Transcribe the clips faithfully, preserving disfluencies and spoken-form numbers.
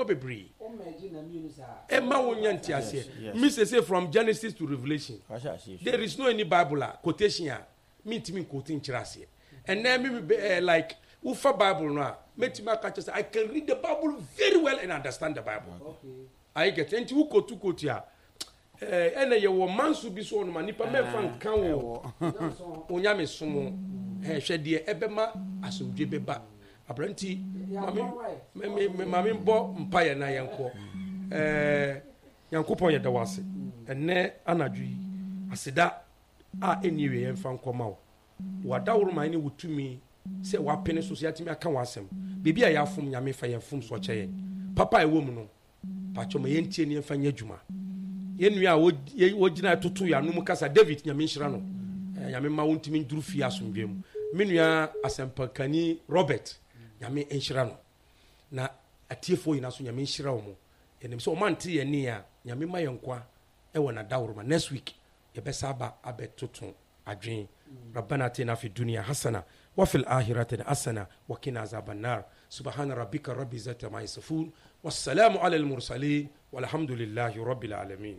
no be bree Emma wonya ntiase me say from Genesis to Revelation there is no any Bible quotation me timi quoting chirase and then me uh, like ufa Bible no me catch say I can read the Bible very well and understand the Bible okay I get into who quote quote ya eh ene ye wo mansu bi so no manipa me fan kan wo onya me somo eh hwede ebema asomdwe beba apranti mami me me mami mbo mpaye na yenko eh yankopon ye da wase enne anadwi aseda a eniwe ye mfa nkoma wo wadaworo man ni wutumi se wapene society me aka wasem bibia ya fom nyame fa ye fom so cheye papa e wo mu no pacho me yentie ni mfa nyadwuma yenua wo gina toto ya no mu kasa David nyame nhira no nyame ma wontimi nduru fi asomdwem menua asempakani Robert nyame nhira no na atiefo yina so nyame nhira wo mo enem so omante ye ne a nyame ma yenkwa e wona dawroma next week ye besaba abetoto adwen rabbana atina fi dunya hasana wa fil akhirati hasana wa qina azaban nar subhana rabbika rabbil izzati ma yasifun wassalamu ala al mursalin walhamdulillahi rabbil alamin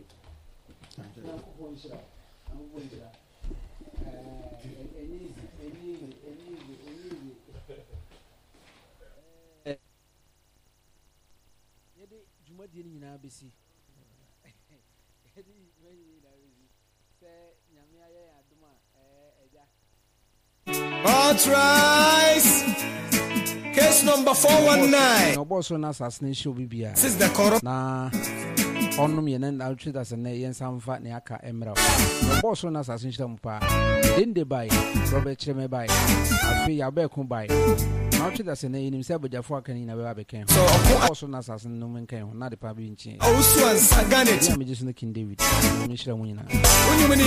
Jumadi nyina besi God's rise. Case number four one nine. No boss on assassination bibia. This is the corrupt. Na onum yenen na treat as na yen samfa ne aka emra. No boss on assassination mpa. Den de buy Robert Cheme buy. Afi ya be kun buy. Na treat as na yen se bojafo aka ni na be ba ken. So boss on assassin no men ken na de pa bi nchi. Osu an Saganet. Me just no King David. Me shira mu nyina.